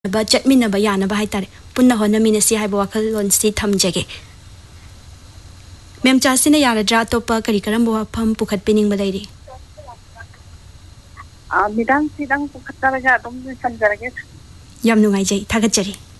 चटमिनबा यानबा हाइतारे पुन्ना होनमिनसी हाइबा वाखलोनसी थमजगे ma'am चासिना यारद्रा तोपा करी करंबा वाफम पुखतपिनिंगबा लेरी मिदांग सिदांग पुखतरगा दम संजरगे याम नुंगाइजै थागतजरी।